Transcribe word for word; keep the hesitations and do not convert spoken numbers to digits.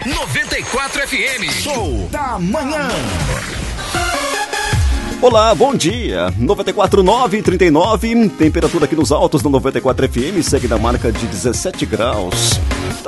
noventa e quatro F M. Show da manhã. Olá, bom dia. noventa e quatro, nove, trinta e nove. Temperatura aqui nos altos da noventa e quatro F M segue na marca de dezessete graus.